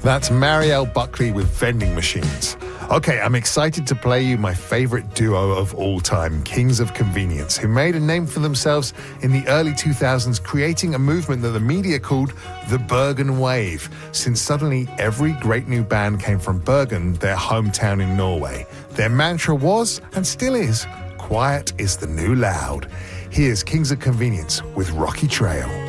That's Marielle Buckley with Vending Machines. Okay, I'm excited to play you my favorite duo of all time, Kings of Convenience, who made a name for themselves in the early 2000s, creating a movement that the media called the Bergen Wave, since suddenly every great new band came from Bergen, their hometown in Norway. Their mantra was, and still is, quiet is the new loud. Here's Kings of Convenience with Rocky Trail.